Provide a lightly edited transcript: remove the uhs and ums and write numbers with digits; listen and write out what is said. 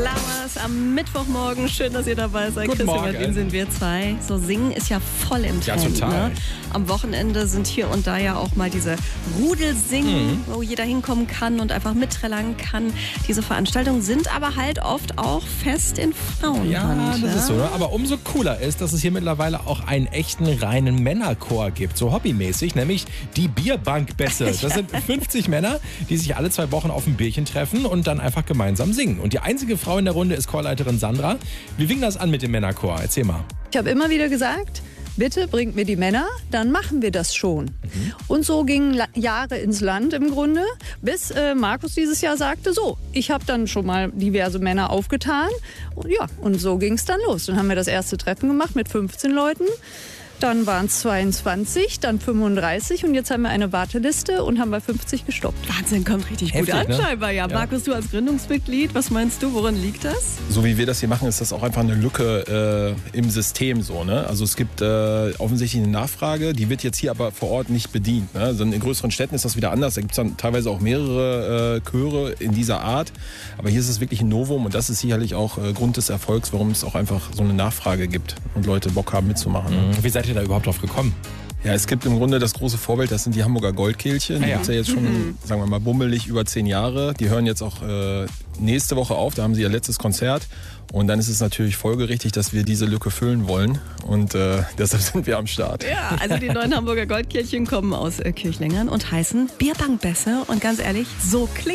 Lamas am Mittwochmorgen. Schön, dass ihr dabei seid. Guten Christian, Morgen. mit wem sind wir zwei? So, singen ist ja voll im Ja, Trend. total. Ne? Am Wochenende sind hier und da ja auch mal diese Rudelsingen, wo jeder hinkommen kann und einfach mitträllern kann. Diese Veranstaltungen sind aber halt oft auch fest in Frauenhand. Ja, das ist so. Ne? Aber umso cooler ist, dass es hier mittlerweile auch einen echten reinen Männerchor gibt. So hobbymäßig, nämlich die Bierbankbässe. Das sind 50 Männer, die sich alle 2 Wochen auf ein Bierchen treffen und dann einfach gemeinsam singen. Und die einzige Frau in der Runde ist Chorleiterin Sandra. Wie fing das an mit dem Männerchor? Erzähl mal. Ich habe immer wieder gesagt, bitte bringt mir die Männer, dann machen wir das schon. Und so gingen Jahre ins Land im Grunde, bis Markus dieses Jahr sagte, so, ich habe dann schon mal diverse Männer aufgetan. Und ja, und so ging es dann los. Dann haben wir das erste Treffen gemacht mit 15 Leuten. Dann waren es 22, dann 35 und jetzt haben wir eine Warteliste und haben bei 50 gestoppt. Wahnsinn, kommt richtig gut Heftig, an, ne? scheinbar. Ja. Ja. Markus, du als Gründungsmitglied, was meinst du, woran liegt das? So wie wir das hier machen, ist das auch einfach eine Lücke im System so. Ne? Also es gibt offensichtlich eine Nachfrage, die wird jetzt hier aber vor Ort nicht bedient. Ne? Also in größeren Städten ist das wieder anders. Da gibt es dann teilweise auch mehrere Chöre in dieser Art. Aber hier ist es wirklich ein Novum und das ist sicherlich auch Grund des Erfolgs, warum es auch einfach so eine Nachfrage gibt und Leute Bock haben mitzumachen. Ne? Wie seid ihr da überhaupt drauf gekommen? Ja, es gibt im Grunde das große Vorbild, das sind die Hamburger Goldkehlchen. Die Ah ja. gibt es ja jetzt schon, sagen wir mal, bummelig über 10 Jahre. Die hören jetzt auch nächste Woche auf, da haben sie ihr letztes Konzert. Und dann ist es natürlich folgerichtig, dass wir diese Lücke füllen wollen. Und deshalb sind wir am Start. Ja, also die neuen Hamburger Goldkirchen kommen aus Kirchlengern und heißen Bierbankbässe. Und ganz ehrlich, so klingt